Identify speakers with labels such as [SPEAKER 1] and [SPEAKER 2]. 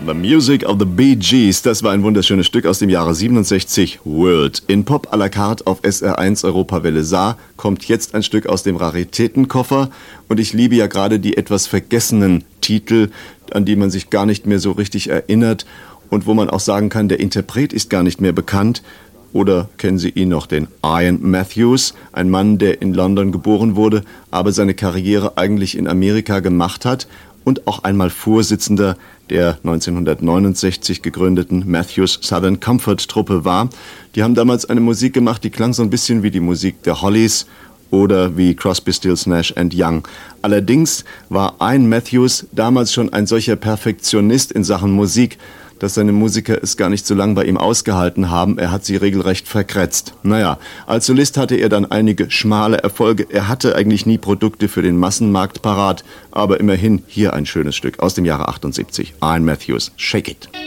[SPEAKER 1] The Music of the Bee Gees, das war ein wunderschönes Stück aus dem Jahre 67, World. In Pop à la carte auf SR1 Europawelle Saar kommt jetzt ein Stück aus dem Raritätenkoffer und ich liebe ja gerade die etwas vergessenen Titel, an die man sich gar nicht mehr so richtig erinnert und wo man auch sagen kann, der Interpret ist gar nicht mehr bekannt. Oder kennen Sie ihn noch, den Ian Matthews, ein Mann, der in London geboren wurde, aber seine Karriere eigentlich in Amerika gemacht hat und auch einmal Vorsitzender der 1969 gegründeten Matthews Southern Comfort Truppe war. Die haben damals eine Musik gemacht, die klang so ein bisschen wie die Musik der Hollies oder wie Crosby, Stills, Nash & Young. Allerdings war Ian Matthews damals schon ein solcher Perfektionist in Sachen Musik, dass seine Musiker es gar nicht so lange bei ihm ausgehalten haben. Er hat sie regelrecht verkretzt. Naja, als Solist hatte er dann einige schmale Erfolge. Er hatte eigentlich nie Produkte für den Massenmarkt parat. Aber immerhin hier ein schönes Stück aus dem Jahre 78. Ian Matthews, Shake It.